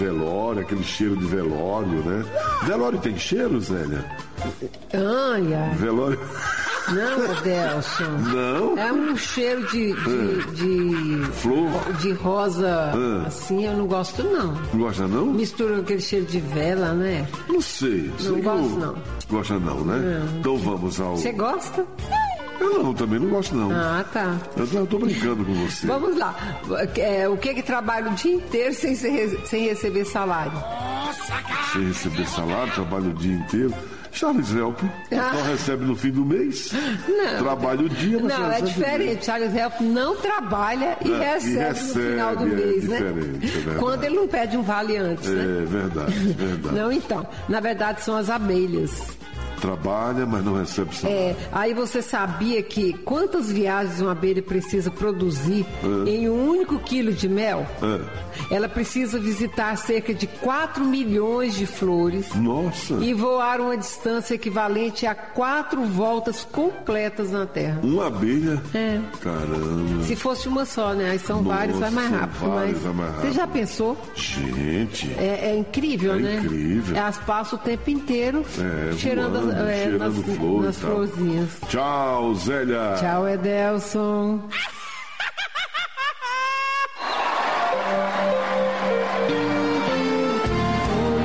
velório, aquele cheiro de velório, né? Velório tem cheiro, Zélia? Ai. Velório... Não, Adelson. Não? É um cheiro de flor? De rosa, assim, eu não gosto, não. Não gosta, não? Mistura aquele cheiro de vela, né? Não sei. Não gosto, não. Gosta, não, né? Não. Então vamos ao... Você gosta? Eu não, também não gosto, não. Ah, tá. Eu tô brincando com você. Vamos lá. O que trabalha o dia inteiro sem receber salário? Sem receber salário, trabalha o dia inteiro. Charles Help só recebe no fim do mês. Não. Trabalha o dia, mas não, é diferente. Charles Help não trabalha e recebe no final do mês, né? É quando ele não pede um vale antes, né? É verdade. Não, então. Na verdade, são as abelhas. Trabalha, mas não recebe salário. Aí você sabia que quantas viagens uma abelha precisa produzir em um único quilo de mel? Ela precisa visitar cerca de 4 milhões de flores. Nossa! E voar uma distância equivalente a 4 voltas completas na Terra. Uma abelha? Caramba! Se fosse uma só, né? Aí são vários, vai mais rápido. Você já pensou? Gente! É incrível, né? Incrível. Elas passam o tempo inteiro cheirando flores, nas florzinhas. Tchau, Zélia. Tchau, Edelson.